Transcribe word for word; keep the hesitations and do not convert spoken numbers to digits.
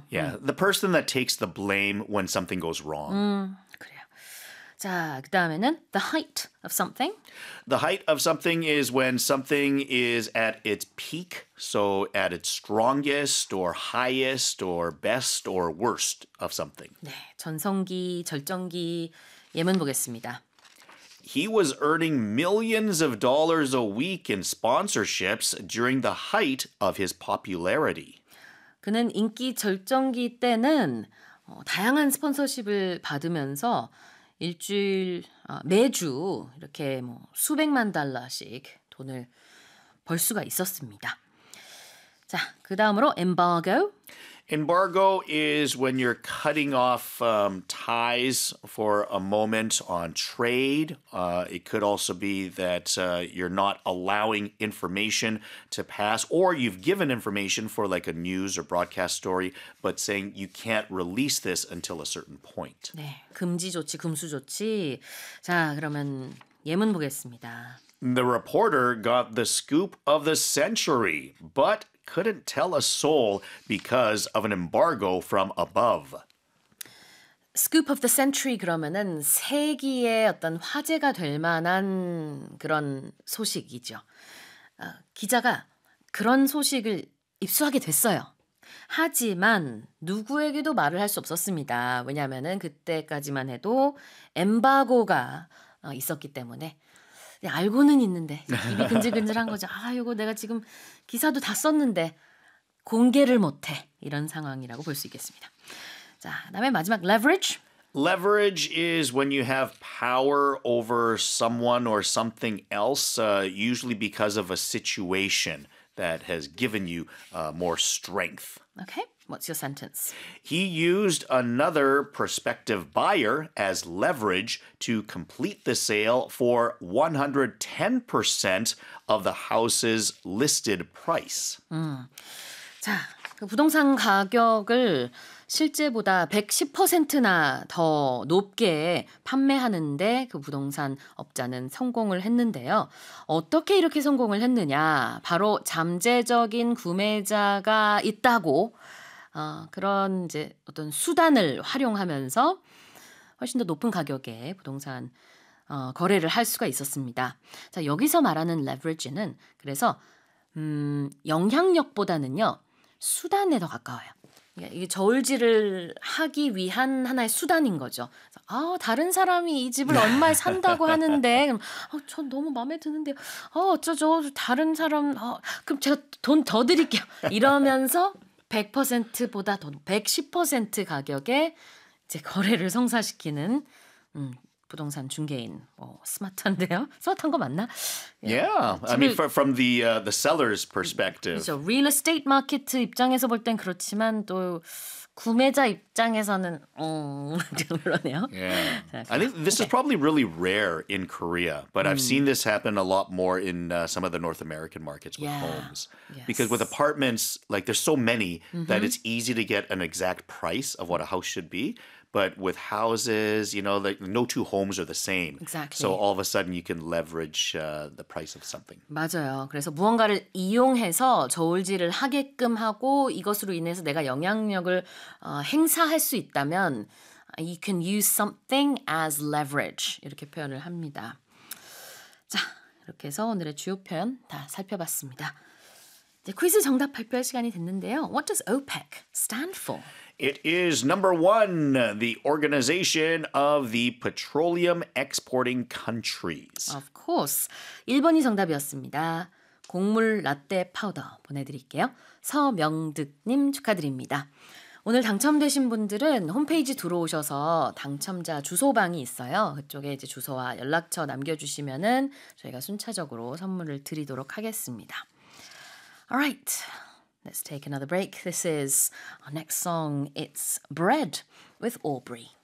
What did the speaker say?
Yeah, the person that takes the blame when something goes wrong. 음, 그래요. 자, 그 다음에는 the height of something. The height of something is when something is at its peak, so at its strongest or highest or best or worst of something. 네, 전성기, 절정기 예문 보겠습니다. He was earning millions of dollars a week in sponsorships during the height of his popularity. 그는 인기 절정기 때는 어, 다양한 스폰서십을 받으면서 일주일 어, 매주 이렇게 뭐 수백만 달러씩 돈을 벌 수가 있었습니다. 자, 그 다음으로 embargo. Embargo is when you're cutting off um, ties for a moment on trade. Uh, it could also be that uh, you're not allowing information to pass, or you've given information for like a news or broadcast story, but saying you can't release this until a certain point. 네, 금지 조치, 금수 조치. 자, 그러면 예문 보겠습니다. The reporter got the scoop of the century, but couldn't tell a soul because of an embargo from above. Scoop of the century 그러면은 세기의 어떤 화제가 될 만한 그런 소식이죠. 어, 기자가 그런 소식을 입수하게 됐어요. 하지만 누구에게도 말을 할 수 없었습니다. 왜냐하면은 그때까지만 해도 엠바고가 어, 있었기 때문에 알고는 있는데 입이 근질근질한 거죠. 아, 이거 내가 지금 기사도 다 썼는데 공개를 못해. 이런 상황이라고 볼 수 있겠습니다. 자, 그다음에 마지막 leverage. Leverage is when you have power over someone or something else, uh, usually because of a situation that has given you uh, more strength. Okay, what's your sentence? He used another prospective buyer as leverage to complete the sale for one hundred ten percent of the house's listed price. 음. 자, 그 부동산 가격을 실제보다 백십 퍼센트나 더 높게 판매하는데 그 부동산 업자는 성공을 했는데요. 어떻게 이렇게 성공을 했느냐? 바로 잠재적인 구매자가 있다고 어, 그런 이제 어떤 수단을 활용하면서 훨씬 더 높은 가격에 부동산 어, 거래를 할 수가 있었습니다. 자, 여기서 말하는 leverage는 그래서 음, 영향력보다는요. 수단에 더 가까워요. 이게 저울질을 하기 위한 하나의 수단인 거죠. 아, 다른 사람이 이 집을 얼마에 산다고 하는데, 아, 전 너무 마음에 드는데요. 아, 어쩌죠? 다른 사람, 아, 그럼 제가 돈 더 드릴게요. 이러면서 백 퍼센트보다 더 백십 퍼센트 가격에 이제 거래를 성사시키는 음, 부동산 중개인. 어, 스마트한데요? 스마트한 거 맞나? Yeah, I mean, for, from the uh, the seller's perspective. 그렇죠. real estate 마케트 입장에서 볼 땐 그렇지만 또 구매자 입장에서는 음, 좀 그러네요. Yeah, I think this is probably really rare in Korea, but I've seen this happen a lot more in uh, some of the North American markets with Yeah. homes. Yes. Because with apartments, like there's so many that it's easy to get an exact price of what a house should be. But with houses, you know, like no two homes are the same. Exactly. So all of a sudden you can leverage uh, the price of something. 맞아요. 그래서 무언가를 이용해서 저울질을 하게끔 하고 이것으로 인해서 내가 영향력을 어, 행사할 수 있다면 you can use something as leverage 이렇게 표현을 합니다. 자, 이렇게 해서 오늘의 주요 표현 다 살펴봤습니다. 이제 퀴즈 정답 발표할 시간이 됐는데요. What does OPEC stand for? It is number one, the Organization of the Petroleum Exporting Countries. Of course. 일 번이 정답이었습니다. 곡물 라떼 파우더 보내드릴게요. 서명득님 축하드립니다. 오늘 당첨되신 분들은 홈페이지 들어오셔서 당첨자 주소방이 있어요. 그쪽에 이제 주소와 연락처 남겨주시면은 저희가 순차적으로 선물을 드리도록 하겠습니다. Alright. Let's take another break. This is our next song. It's Bread with Aubrey.